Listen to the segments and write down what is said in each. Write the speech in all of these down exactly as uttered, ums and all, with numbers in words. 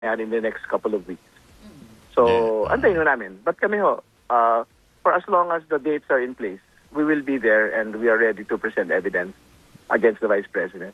in the next couple of weeks. So, yeah. Antayin ho namin. But kami ho, uh, for as long as the dates are in place, we will be there and we are ready to present evidence against the Vice President.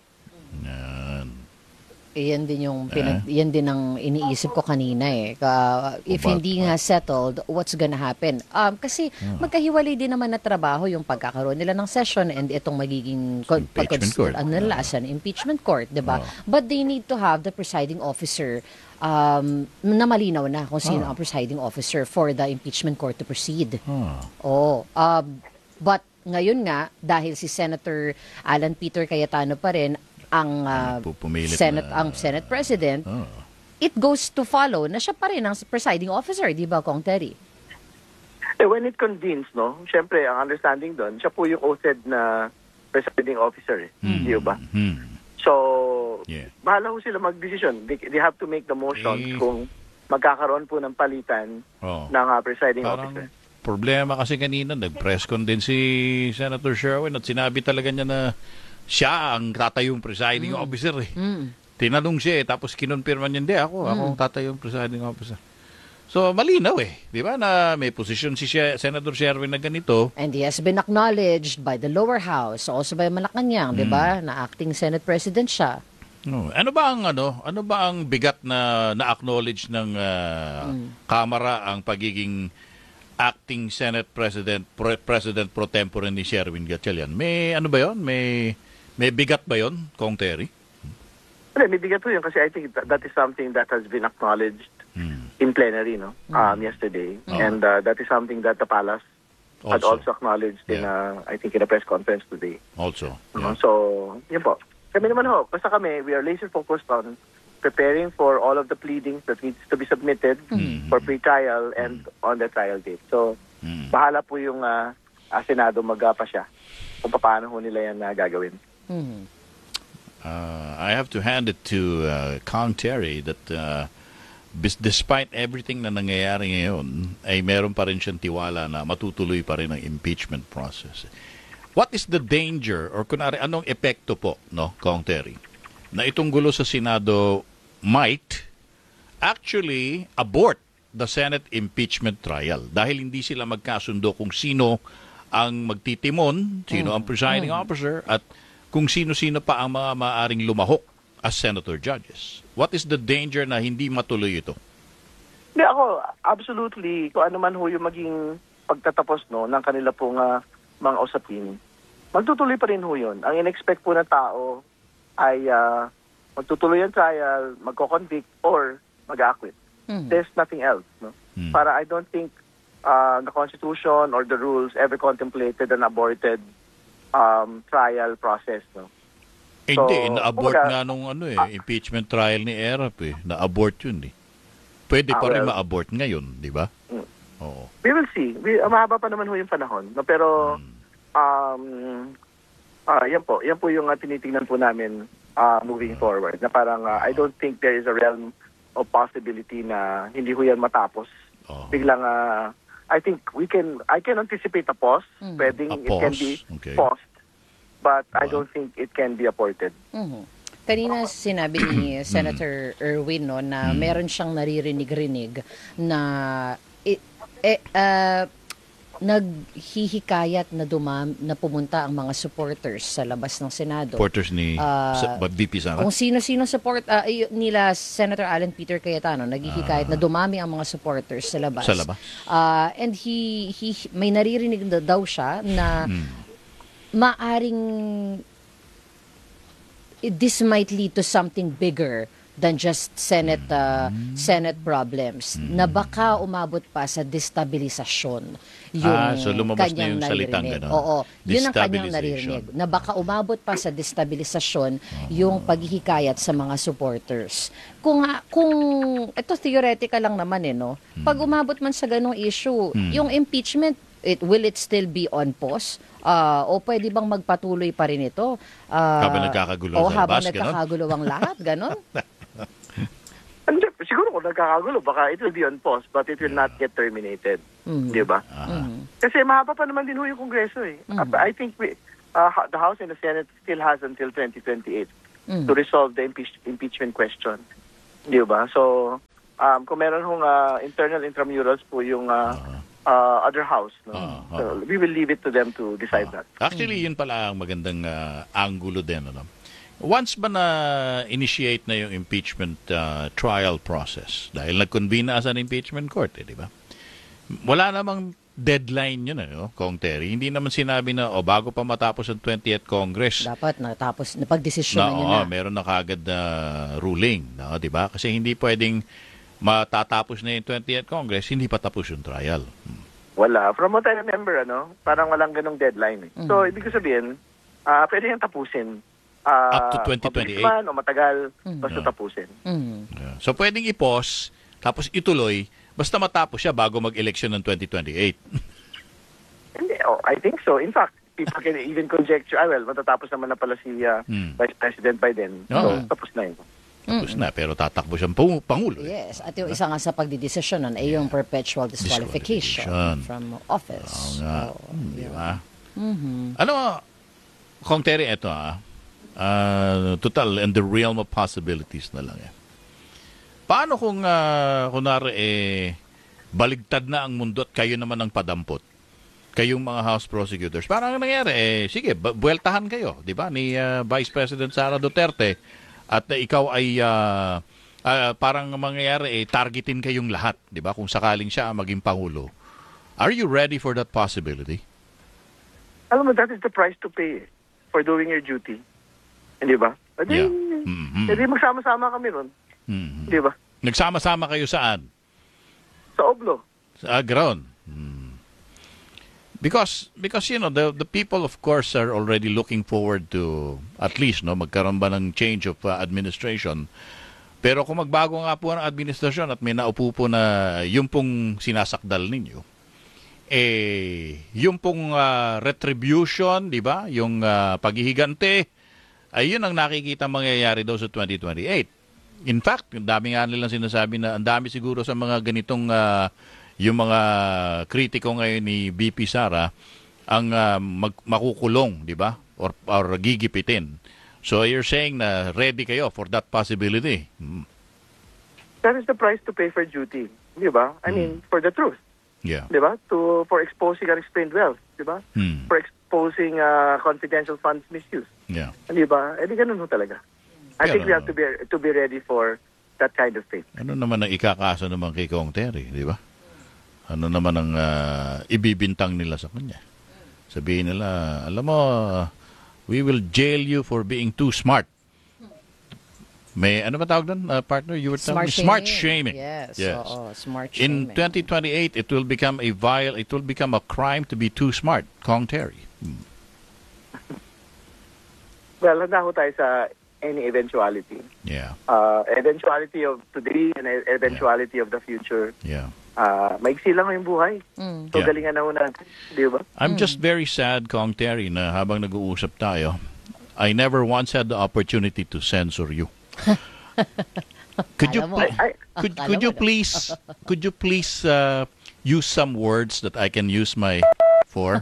Yan din yung pinag, eh? yan din ang iniisip ko kanina eh. Uh, if About, hindi nga settled, what's gonna happen? Um, kasi uh, magkahiwalay din naman na trabaho yung pagkakaroon nila ng session and itong magiging impeachment court. Ano nila, as an impeachment court, di ba? Uh, But they need to have the presiding officer um, na malinaw na kung sino uh, ang presiding officer for the impeachment court to proceed. Uh, oh, um, but ngayon nga, dahil si Senator Alan Peter Cayetano pa rin ang uh, Senate na, ang Senate President, oh. it goes to follow na siya pa rin ang presiding officer, di ba, Kong Terry? Eh, when it convenes, no, syempre, ang understanding doon, siya po yung oathted na presiding officer, mm. di ba? Mm. So, yeah. bahala ho sila mag-decision. They, they have to make the motions eh. kung magkakaroon po ng palitan oh. ng uh, presiding Parang officer. Problema kasi kanina, nag-press con din si Senator Sherwin at sinabi talaga niya na siya ang tatayong presiding mm. officer eh. Mm. Tinanong siya eh, tapos kinonfirman niya, hindi ako, mm. ako ang tatayong presiding officer. So, malinaw eh, di ba, na may posisyon si Senator Sherwin na ganito. And he has been acknowledged by the lower house, also by Malacanang, mm. di ba, na acting Senate President siya. No. Ano ba ang ano, ano ba ang bigat na na-acknowledge ng uh, mm. Kamara ang pagiging acting Senate President, Pre President pro tempore ni Sherwin Gatchalian? May ano ba 'yon? May May bigat ba yun, Kong Terry? Well, may bigat po yun kasi I think that, that is something that has been acknowledged hmm. in plenary no, um, hmm. yesterday. Oh. And uh, that is something that the Palace also. had also acknowledged yeah. in, uh, I think, in a press conference today. Also. Yeah. Uh, so, yun po. Kami naman ho, basta kami, we are laser focused on preparing for all of the pleadings that needs to be submitted hmm. for pre-trial and hmm. on the trial date. So, hmm. bahala po yung uh, uh, Senado mag-apa siya kung paano ho nila yan uh, gagawin. Mm-hmm. uh, I have to hand it to uh, Kong Terry that uh, bis- despite everything na nangyayari ngayon, ay meron pa rin siyang tiwala na matutuloy pa rin ang impeachment process. What is the danger or kunwari anong epekto po, no, Kong Terry, na itong gulo sa Senado might actually abort the Senate impeachment trial dahil hindi sila magkasundo kung sino ang magtitimon, sino mm. ang presiding mm. officer at kung sino-sino pa ang mga maaaring lumahok as senator judges. What is the danger na hindi matuloy ito? Hindi ako, absolutely, kung ano man ho yung maging pagtatapos no, ng kanila pong uh, mga usapin, magtutuloy pa rin ho yun. Ang in-expect po ng tao ay uh, magtutuloy ang trial, magko-convict, or mag-acquit. Mm-hmm. There's nothing else. No? Mm-hmm. Para I don't think uh, the Constitution or the rules ever contemplated an aborted um, trial process, no? Eh, so, hindi, na-abort kumbaga, nga nung ano eh, uh, impeachment trial ni Erap eh. Na-abort yun eh. Pwede uh, pa rin well, ma-abort ngayon, di ba? Mm. Oo. We will see. We, uh, mahaba pa naman ho yung panahon. No? Pero, hmm. um, uh, yan po, yan po yung uh, tinitingnan po namin uh, moving uh, forward. Na parang, uh, I don't think there is a realm of possibility na hindi ho yan matapos. Uh, Biglang, uh, I think we can, I can anticipate a pause. Mm. Pwedeng a pause. It can be okay. paused. But uh, I uh, don't think it can be aborted. Mm-hmm. Kanina sinabi ni Senator Erwin no, na mm. meron siyang naririnig-rinig na eh, eh, uh, naghihikayat na dumam na pumunta ang mga supporters sa labas ng Senado. Supporters ni uh, V P Sara? Kung sino-sino support uh, nila Senator Alan Peter Cayetano, naghihikayat uh, na dumami ang mga supporters sa labas. Sa labas. Uh, and he, he may naririnig na daw siya na hmm. maaring this might lead to something bigger than just Senate uh, mm. Senate problems mm. na baka umabot pa sa destabilisasyon yung ah, so lumabas kanyang na yung salitang gano'n. Oo, yun ang kanyang naririnig. Na baka umabot pa sa destabilisasyon oh. yung paghihikayat sa mga supporters. Kung, kung ito theoretical lang naman eh, no? Mm. Pag umabot man sa ganong issue, mm. yung impeachment, it will it still be on pause? Uh, o pwede bang magpatuloy pa rin ito? Uh, habang nagkakagulo o sa habang labas, nagkakagulo ang lahat, ganon? Siguro kung nagkakagulo, baka it will be on pause, but it will not get terminated. Mm-hmm. Di ba? Mm-hmm. Kasi mahaba pa naman din ho yung Kongreso eh. Mm-hmm. I think we, uh, the House and the Senate still has until twenty twenty-eight mm-hmm. to resolve the impeach- impeachment question. Di ba? So, um, kung meron hong ah, internal intramurals po yung ah, ah, other house, no? Ah, ah. So, we will leave it to them to decide that. Actually, yun pala ang magandang uh, angulo din. Ano? Once ba na-initiate na yung impeachment uh, trial process, dahil nag-convene na as an impeachment court, eh, di ba? Wala namang deadline yun, ano, Kong Terry. Hindi naman sinabi na, o bago pa matapos ang twentieth Congress, Dapat natapos, napag-desisyon na, na yun oo, na. meron na kagad na ruling, no, di ba? Kasi hindi pwedeng matatapos na yung twentieth Congress, hindi pa tapos yung trial. Hmm. Wala. From what I remember, ano, parang walang ganong deadline. Eh. So, ibig ko sabihin, ah pwede yung tapusin. Ah, Up to twenty twenty-eight. mabilis man o matagal, basta Yeah. tapusin. Mm. Yeah. So, pwedeng i-pause, tapos ituloy, basta matapos siya bago mag-election ng twenty twenty-eight. Hindi, oh, I think so. In fact, people can even conjecture, ah, well, matatapos naman na pala si ah, Hmm. Vice President Biden. Oo. So, tapos na yun. Tapos na, pero tatakbo siyang pang- Pangulo. eh. Yes, at yung isa nga sa pagdidesisyonan ay yung perpetual disqualification, Disqualification. from Oo office. nga. So, Hmm, di yeah. ba? Mhm. Ano, Kong Terry, eto ah. Ah, total, in the realm of possibilities na lang eh. Paano kung, uh, kunwari, eh, baligtad na ang mundo at kayo naman ang padampot? Kayong mga House prosecutors. Parang ang nangyari, eh, sige, bu- buweltahan kayo, di ba, ni ah, Vice President Sara Duterte. At uh, ikaw ay, ah, ah, parang mangyayari, eh, targetin kayong lahat, di ba, kung sakaling siya ang maging Pangulo. Are you ready for that possibility? Alam mo, that is the price to pay eh, for doing your duty. Hindi ba? Adi, Yeah. Mhm. edi magsama-sama kami ron. Mhm. Hindi ba? Nagsama-sama kayo saan? Sa Oblo. Sa ground. Hmm. Because because you know the the people of course are already looking forward to at least no magkaroon ba ng change of uh, administration. Pero kung magbago nga po ang administrasyon at may naupo po na yung pong sinasakdal ninyo, eh yung pong uh, retribution, di ba? Yung uh, paghihigante, ay yun ang nakikita mangyayari daw sa twenty twenty-eight. In fact, yung dami nga nilang sinasabi na ang dami siguro sa mga ganitong uh, yung mga kritiko ngayon ni B P Sara ang uh, mag- makukulong, di ba? Or, or gigipitin. So you're saying na ready kayo for that possibility? Hmm. That is the price to pay for duty. Di ba? I mean, for the truth. Yeah. Di ba? To, for exposing unexplained wealth. Di ba? Hmm. For exposing uh, confidential funds misuse. Yeah. Di ba? Eh, di ganun ho talaga. I Pero- think we have to be to be ready for that kind of thing. Ano naman ang ikakaso naman kay Kong Terry, di ba? Ano naman ang uh, ibibintang nila sa kanya? Sabihin nila, alam mo, we will jail you for being too smart. May, ano ba tawag doon, uh, partner? You were telling Smart me? Smart shaming. shaming. Yes, oo, smart In shaming. twenty twenty-eight, it will become a vile, it will become a crime to be too smart. Kong Terry. Hmm. Well, handa ho tayo sa any eventuality. Yeah, Uh, eventuality of today and e- eventuality of the future. yeah. Uh, maiksi lang ho yung buhay. Mm. So, Yeah. galingan na ho natin. Di ba? I'm just very sad, Kong Terry, na habang nag-uusap tayo, I never once had the opportunity to censor you. could you Akala mo. pl- Ay, could Akala could you mo na. please could you please uh, use some words that I can use my for?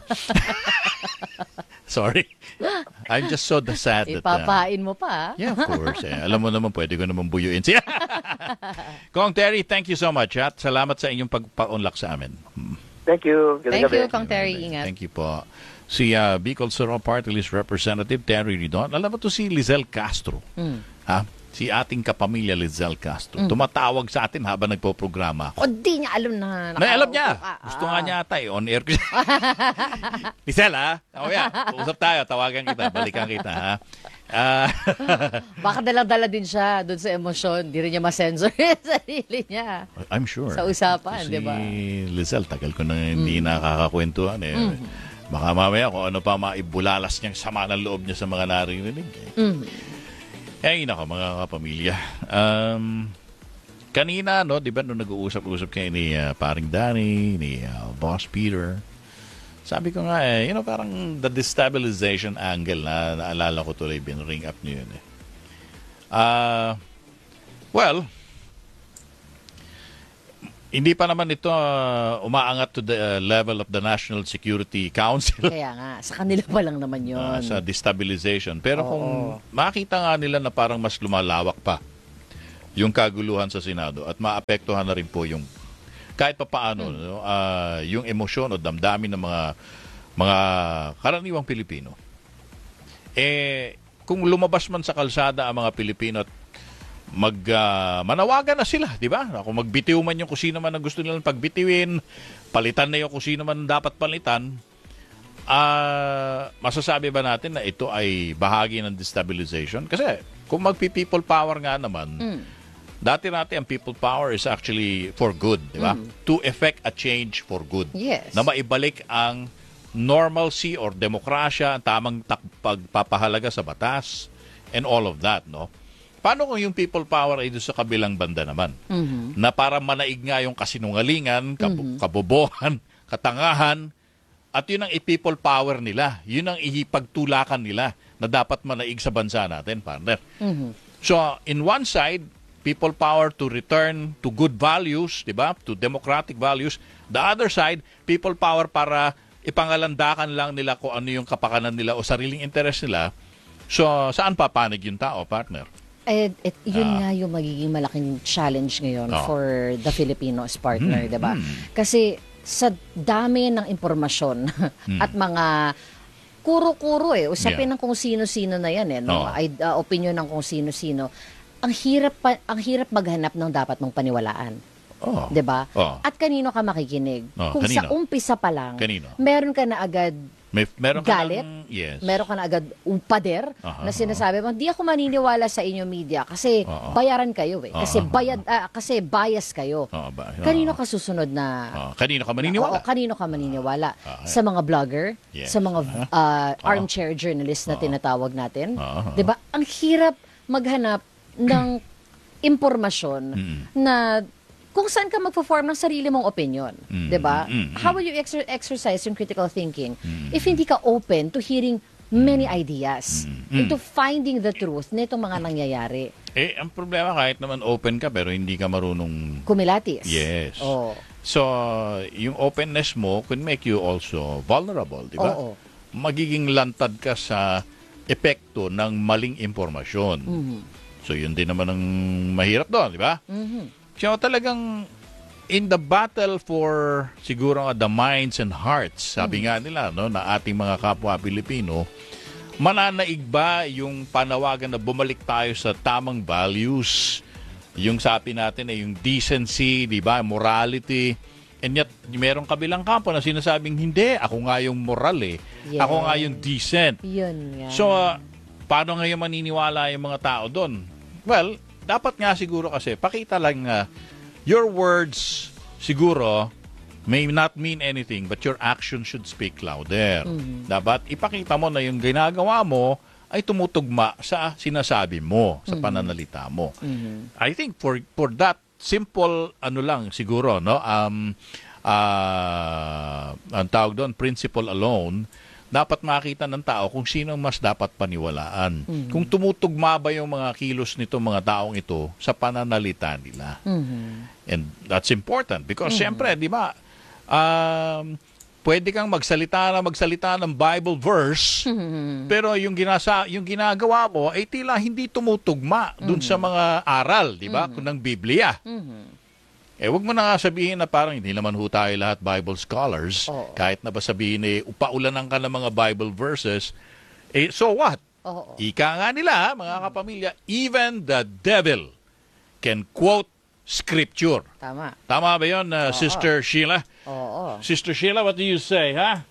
Sorry, I'm just so sad that. uh, Ipapain mo pa. yeah, of course. Eh. Alam mo naman, pwede ko naman buyuin siya. Kong Terry, thank you so much. At salamat sa inyong pagpa-unlock sa amin. thank you. Gandang Thank you, gabi. Kong Terry. Ingat. Thank you po. Si uh, Bicol Soro Party List Representative Terry Ridon. Alam mo to si Lizelle Castro. Mm. Ha? Si ating kapamilya Lizelle Castro. Tumatawag sa atin habang nagpo-programa ako. O di niya alam na. Na, alam niya. nakaupo ka. Gusto Ah. nga niya ata eh. On air ko siya. Lizelle, ha? O yan. Usap tayo. Tawagan kita. Balikan kita, ha? Ah, Baka dalang-dala din siya doon sa emosyon. Di rin niya masensor yung sarili niya. I'm sure. Sa usapan, Kasi di ba? Lizelle, tagal ko na hindi nakakakwentuhan eh. Baka mamaya kung ano pa maibulalas niyang sama ng loob niya sa mga narinig. Eh. Mm. Ay, nako mga kapamilya. Um, kanina, no, di ba, nung nag-uusap-usap kayo ni uh, Paring Danny, ni uh, Boss Peter, sabi ko nga eh, you know, parang the destabilization angle na naalala ko tuloy, binring up niyo yun eh. Uh, well, hindi pa naman ito uh, umaangat to the uh, level of the National Security Council. Kaya nga, sa kanila pa lang naman yun. Ah, sa destabilization. Pero Oo. kung makita nga nila na parang mas lumalawak pa yung kaguluhan sa Senado at maapektuhan na rin po yung kahit pa paano Mm. no, ah, yung emosyon o damdamin ng mga mga karaniwang Pilipino. Eh kung lumabas man sa kalsada ang mga Pilipino at mag ah, manawagan na sila, di ba? Kung magbitiw man yung kung sino man ang gusto nilang pagbitiwin, palitan na yung kung sino man dapat palitan, ah masasabi ba natin na ito ay bahagi ng destabilization? Kasi kung magpi-people power nga naman, Mm. dati natin ang people power is actually for good, di ba? To effect a change for good. Yes. Na maibalik ang normalcy or demokrasya, ang tamang tak- pagpapahalaga sa batas, and all of that, no? Paano kung yung people power ay doon sa kabilang banda naman? Mhm. Na para manaig nga yung kasinungalingan, kab- kabobohan, katangahan, at yun ang i-people power nila. Yun ang ihipagtulakan nila na dapat manaig sa bansa natin, partner. Mhm. So, in one side, people power to return to good values, di ba? To democratic values. The other side, people power para ipangalandakan lang nila kung ano yung kapakanan nila o sariling interest nila. So, saan papanig yung tao, partner? Eh, et, yun Ah. nga yung magiging malaking challenge ngayon Oh. for the Filipinos partner, Mm, 'di ba? mm. Kasi sa dami ng impormasyon at mga kuro-kuro eh, usapin Yeah. ng kung sino-sino na 'yan eh, no? Oh. Ay, uh, opinion ng kung sino-sino. Ang hirap pa, ang hirap maghanap ng dapat mong paniwalaan. Oh. 'Di ba? Oh. At kanino ka makikinig? Oh, Kung sa kanino? umpisa pa lang, Kanino? meron ka na agad May, meron ka galit, ng- yes. meron ka na agad upader Aha, na sinasabi mo, di ako maniniwala sa inyo media kasi Oo. bayaran kayo eh. Kasi Aha. bayad ah, kasi bias kayo. Oo ba? Kanino Oo. ka susunod na Oo. Kanino ka maniniwala? Oo, kanino ka maniniwala? Ah, Sa mga vlogger, Yes. sa mga ah, armchair journalist na tinatawag natin. Oo. 'Di ba? Ang hirap maghanap ng impormasyon Mm. na kung saan ka magpo-form ng sarili mong opinion, Mm, 'di ba? mm, mm. How will you exer- exercise yung critical thinking if hindi ka open to hearing many ideas, Mm, into finding the truth nitong mga nangyayari? Eh, ang problema kahit naman open ka pero hindi ka marunong. Kumilatis. Yes. Oh. So, yung openness mo could make you also vulnerable, di ba? Oo. Magiging lantad ka sa epekto ng maling impormasyon. Mhm. So, yun din naman ang mahirap doon, di ba? Mhm. So, talagang in the battle for siguro nga the minds and hearts, sabi nga nila, no, na ating mga kapwa Pilipino, mananaig ba yung panawagan na bumalik tayo sa tamang values? Yung sabi natin ay yung decency, di ba, morality. And yet, merong kabilang kampo na sinasabing, hindi, ako nga yung moral eh. Yes. Ako nga yung decent. Yun nga. So, uh, paano ngayon maniniwala yung mga tao doon? Well, dapat nga siguro kasi, pakita lang uh, your words siguro may not mean anything, but your action should speak louder. Dapat ipakita mo na yung ginagawa mo ay tumutugma sa sinasabi mo, sa pananalita mo. I think for for that simple ano lang siguro, no? Um uh, ang tawag doon, principle alone, dapat makita ng tao kung sino ang mas dapat paniwalaan. Kung tumutugma ba yung mga kilos nito, mga taong ito, sa pananalita nila. And that's important because siyempre, di ba, um, pwede kang magsalita na magsalita ng Bible verse, pero yung, ginasa, yung ginagawa mo ay tila hindi tumutugma dun sa mga aral, di ba, ng Biblia. Eh, wag mo na nga sabihin na parang hindi naman ho tayo lahat Bible scholars. Oo. Kahit na ba sabihin eh, upaulanan ka ng mga Bible verses, eh, so what? Oo. Ika nga nila, mga kapamilya, even the devil can quote scripture. Tama. Tama ba yun, uh, Sister Sheila? Oo. Sister Sheila, what do you say, ha?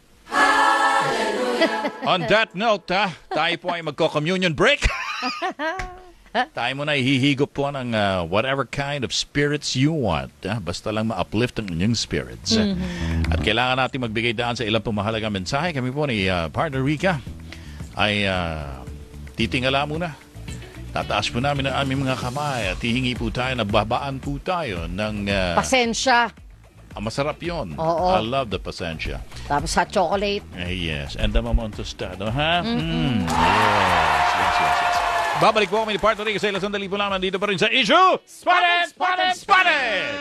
On that note, ha, tayo po ay magko-communion break. Tayo mo na ihihigop po ng uh, whatever kind of spirits you want. Ha? Basta lang ma-uplift ang inyong spirits. At kailangan natin magbigay daan sa ilang pumahalagang mensahe. Kami po ni uh, Partner Rica ay uh, titingala muna. Tataas po namin ang aming mga kamay at hihingi po tayo na babaan po tayo ng... Uh, Pasensya. ah, masarap yun. Oo. I love the pasensya. Tapos hot chocolate. Eh, yes. And the mamon tostado, ha? Mm. Yes, yes, yes, yes. Babalik po kami ni Partner Rica sa ilang sandali po lang. Nandito pa rin sa Issue Spotted! Spotted! Spotted!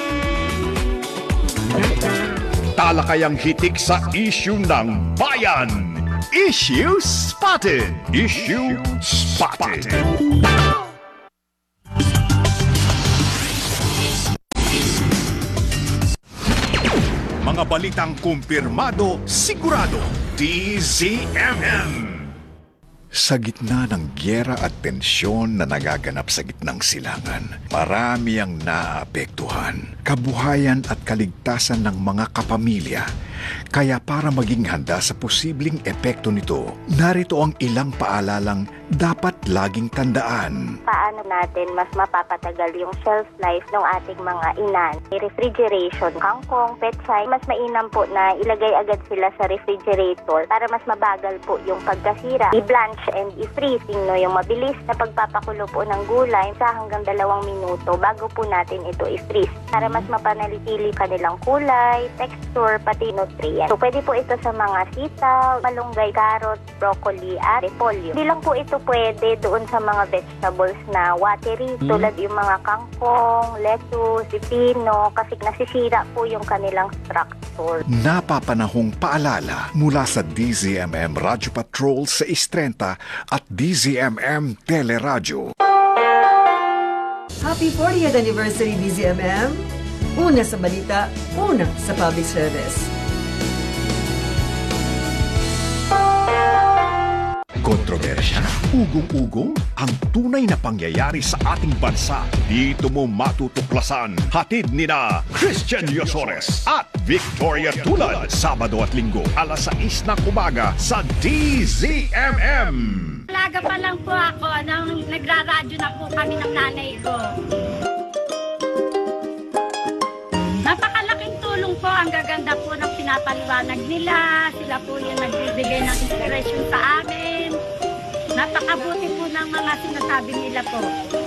Talakayang hitik sa issue ng bayan. Issue Spotted. Issue Spotted. Mga balitang kumpirmado, sigurado. D Z M M. Sa gitna ng gyera at tensyon na nagaganap sa gitnang silangan, marami ang naapektuhan, kabuhayan at kaligtasan ng mga kapamilya. Kaya para maging handa sa posibleng epekto nito, narito ang ilang paalalang dapat laging tandaan. Paano natin mas mapapatagal yung shelf life ng ating mga inan? Refrigeration, kangkong, petsay, mas mainam po na ilagay agad sila sa refrigerator para mas mabagal po yung pagkasira. I-blanch and i-freezing, no? Yung mabilis na pagpapakulo po ng gulay sa hanggang dalawang minuto bago po natin ito i-freeze para mas mapanalitili kanilang kulay, texture, pati nutrient. So, pwede po ito sa mga sitaw, malunggay, carrot, broccoli, at repolyo. Hindi lang po ito pwede doon sa mga vegetables na watery, mm. tulad yung mga kangkong, lettuce, pipino, kasi nasisira po yung kanilang structure. Napapanahong paalala mula sa D Z M M Radio Patrol sa Istrenta at D Z M M Teleradyo. Happy fortieth anniversary D Z M M! Una sa balita, una sa public service. Kontrobersya, ugong-ugong, ang tunay na pangyayari sa ating bansa. Dito mo matutuklasan. Hatid ni na Christian Yosores at Victoria Tulad. Sabado at Linggo, alas sais ng umaga sa D Z M M. Alaga pa lang po ako nang nagraradyo na po kami ng nanay ko. Napakalaking tulong po, ang gaganda po ng pinapaliwanag nila. Sila po yung nagbibigay ng inspiration sa amin. Napakabuti po ng mga sinasabi nila po.